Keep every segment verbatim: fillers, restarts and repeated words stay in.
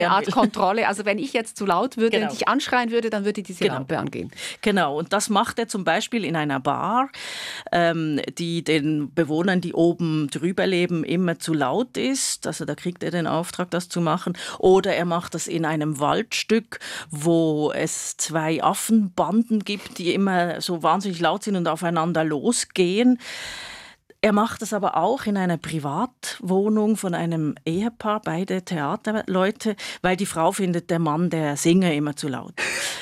Eine Art Kontrolle. Also wenn ich jetzt zu laut würde Genau. und dich anschreien würde, dann würde diese Genau. Lampe angehen. Genau, und das macht er zum Beispiel in einer Bar, ähm, die den Bewohnern, die oben drüber leben, immer zu laut ist. Also da kriegt er den Auftrag, das zu machen. Oder er macht das in einem Waldstück, wo es zwei Affenbanden gibt, die immer so wahnsinnig laut sind und aufeinander losgehen. Er macht es aber auch in einer Privatwohnung von einem Ehepaar, beide Theaterleute, weil die Frau findet, der Mann, der singe immer zu laut.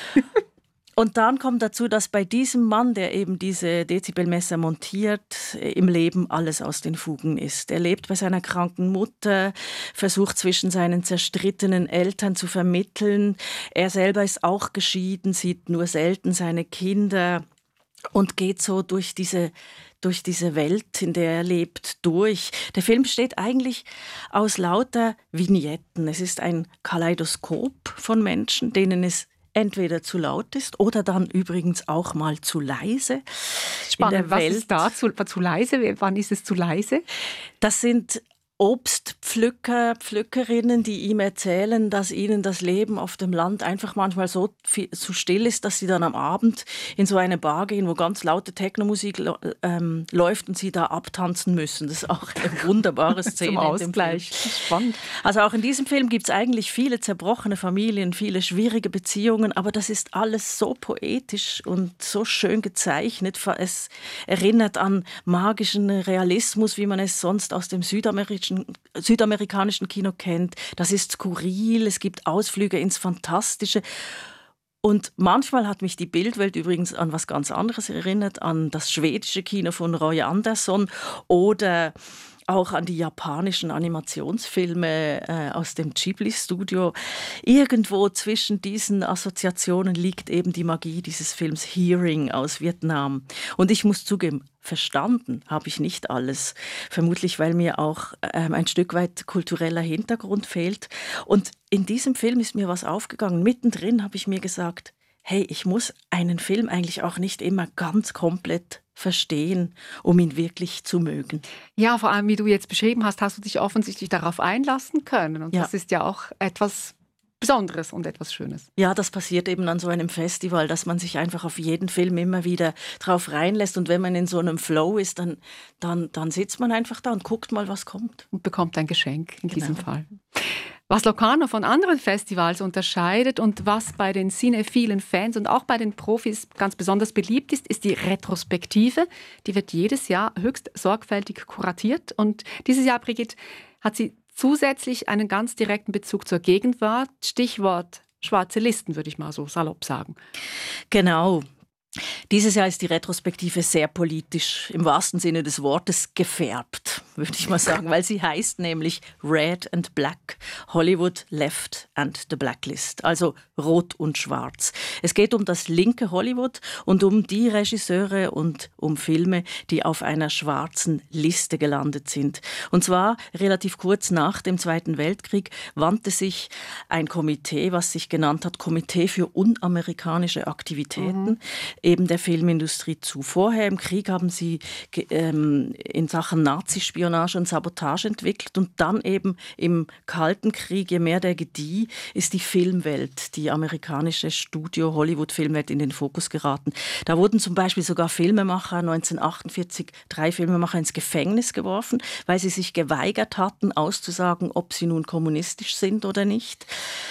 Und dann kommt dazu, dass bei diesem Mann, der eben diese Dezibelmesser montiert, im Leben alles aus den Fugen ist. Er lebt bei seiner kranken Mutter, versucht zwischen seinen zerstrittenen Eltern zu vermitteln. Er selber ist auch geschieden, sieht nur selten seine Kinder und geht so durch diese durch diese Welt, in der er lebt, durch. Der Film besteht eigentlich aus lauter Vignetten. Es ist ein Kaleidoskop von Menschen, denen es entweder zu laut ist oder dann übrigens auch mal zu leise. Spannend, was ist da zu, zu leise? Wann ist es zu leise? Das sind Obstpflücker, Pflückerinnen, die ihm erzählen, dass ihnen das Leben auf dem Land einfach manchmal so, viel, so still ist, dass sie dann am Abend in so eine Bar gehen, wo ganz laute Technomusik ähm, läuft und sie da abtanzen müssen. Das ist auch eine wunderbare Szene. Zum Ausgleich. Spannend. Also auch in diesem Film gibt es eigentlich viele zerbrochene Familien, viele schwierige Beziehungen, aber das ist alles so poetisch und so schön gezeichnet. Es erinnert an magischen Realismus, wie man es sonst aus dem südamerikanischen südamerikanischen Kino kennt. Das ist skurril, es gibt Ausflüge ins Fantastische. Und manchmal hat mich die Bildwelt übrigens an was ganz anderes erinnert, an das schwedische Kino von Roy Andersson oder auch an die japanischen Animationsfilme äh, aus dem Ghibli-Studio. Irgendwo zwischen diesen Assoziationen liegt eben die Magie dieses Films Hearing aus Vietnam. Und ich muss zugeben, verstanden habe ich nicht alles. Vermutlich, weil mir auch ähm, ein Stück weit kultureller Hintergrund fehlt. Und in diesem Film ist mir was aufgegangen. Mittendrin habe ich mir gesagt, hey, ich muss einen Film eigentlich auch nicht immer ganz komplett verstehen, um ihn wirklich zu mögen. Ja, vor allem, wie du jetzt beschrieben hast, hast du dich offensichtlich darauf einlassen können. Und ja. Das ist ja auch etwas Besonderes und etwas Schönes. Ja, das passiert eben an so einem Festival, dass man sich einfach auf jeden Film immer wieder drauf reinlässt. Und wenn man in so einem Flow ist, dann, dann, dann sitzt man einfach da und guckt mal, was kommt. Und bekommt ein Geschenk in genau. diesem Fall. Was Locarno von anderen Festivals unterscheidet und was bei den cinephilen Fans und auch bei den Profis ganz besonders beliebt ist, ist die Retrospektive. Die wird jedes Jahr höchst sorgfältig kuratiert. Und dieses Jahr, Brigitte, hat sie zusätzlich einen ganz direkten Bezug zur Gegenwart. Stichwort schwarze Listen, würde ich mal so salopp sagen. Genau. Dieses Jahr ist die Retrospektive sehr politisch, im wahrsten Sinne des Wortes gefärbt, würde ich mal sagen, weil sie heißt nämlich Red and Black, Hollywood Left and the Blacklist, also Rot und Schwarz. Es geht um das linke Hollywood und um die Regisseure und um Filme, die auf einer schwarzen Liste gelandet sind. Und zwar relativ kurz nach dem Zweiten Weltkrieg wandte sich ein Komitee, was sich genannt hat, Komitee für unamerikanische Aktivitäten, mhm. eben der Filmindustrie zu. Vorher im Krieg haben sie ähm, in Sachen Nazispionage und Sabotage entwickelt und dann eben im Kalten Krieg, je mehr der gedieh, ist die Filmwelt, die amerikanische Studio-Hollywood-Filmwelt in den Fokus geraten. Da wurden zum Beispiel sogar Filmemacher neunzehnhundertachtundvierzig, drei Filmemacher ins Gefängnis geworfen, weil sie sich geweigert hatten, auszusagen, ob sie nun kommunistisch sind oder nicht.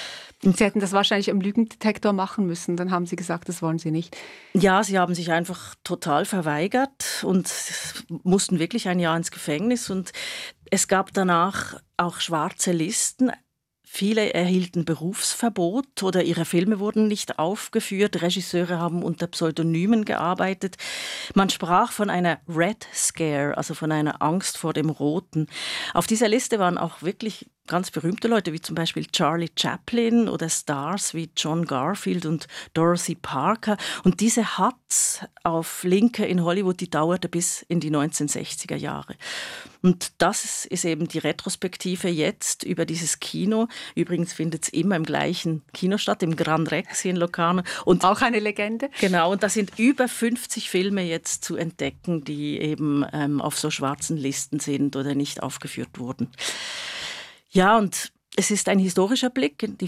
Sie hätten das wahrscheinlich am Lügendetektor machen müssen. Dann haben Sie gesagt, das wollen Sie nicht. Ja, sie haben sich einfach total verweigert und mussten wirklich ein Jahr ins Gefängnis. Und es gab danach auch schwarze Listen. Viele erhielten Berufsverbot oder ihre Filme wurden nicht aufgeführt. Regisseure haben unter Pseudonymen gearbeitet. Man sprach von einer Red Scare, also von einer Angst vor dem Roten. Auf dieser Liste waren auch wirklich ganz berühmte Leute, wie zum Beispiel Charlie Chaplin oder Stars wie John Garfield und Dorothy Parker. Und diese Hatz auf Linke in Hollywood, die dauerte bis in die neunzehnhundertsechziger Jahre. Und das ist eben die Retrospektive jetzt über dieses Kino. Übrigens findet es immer im gleichen Kino statt, im Gran Rex hier in Locarno. Und auch eine Legende. Genau, und da sind über fünfzig Filme jetzt zu entdecken, die eben ähm, auf so schwarzen Listen sind oder nicht aufgeführt wurden. Ja, und Es ist ein historischer Blick in die